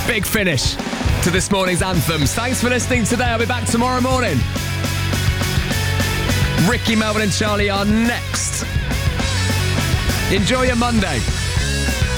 Big finish to this morning's anthems. Thanks for listening today. I'll be back tomorrow morning. Ricky, Melvin and Charlie are next. Enjoy your Monday.